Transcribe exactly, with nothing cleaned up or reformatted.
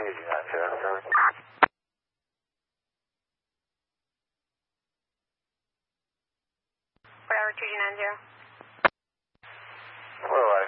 Easy nine zero seven. Whatever, two G nine zero. Well, I